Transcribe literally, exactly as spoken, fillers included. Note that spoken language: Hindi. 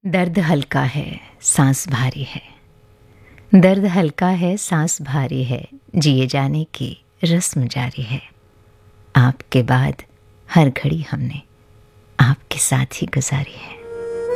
दर्द हल्का है, सांस भारी है। दर्द हल्का है, सांस भारी है। जिए जाने की रस्म जारी है। आपके बाद हर घड़ी हमने आपके साथ ही गुजारी है।